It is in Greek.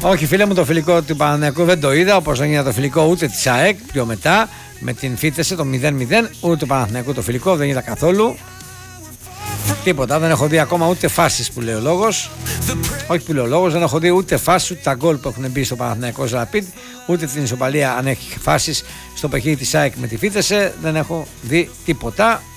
Όχι, φίλε μου, το φιλικό του Παναθηναϊκού δεν το είδα, όπως δεν είδα το φιλικό ούτε της ΑΕΚ πιο μετά με την Φίτεση το 0-0, ούτε του Παναθηναϊκού το φιλικό δεν είδα καθόλου. Τίποτα, δεν έχω δει ακόμα ούτε φάσεις που λέει ο λόγος. Όχι που λέει ο λόγος, δεν έχω δει ούτε φάσεις ούτε τα γκολ που έχουν μπει στο Παναθηναϊκό Ραπίντ, ούτε την ισοπαλία αν έχει φάσεις στο παιχνίδι της ΑΕΚ με τη Φίτεση. Δεν έχω δει τίποτα.